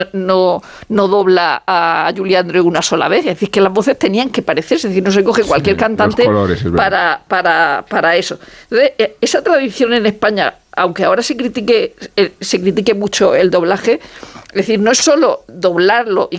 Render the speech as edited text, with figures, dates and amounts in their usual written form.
no dobla a Julie Andrews una sola vez. Es decir, que las voces tenían que parecerse. Es decir, no se coge cualquier cantante colores, para eso. Entonces, esa tradición en España, aunque ahora se critique mucho el doblaje, es decir, no es solo doblarlo y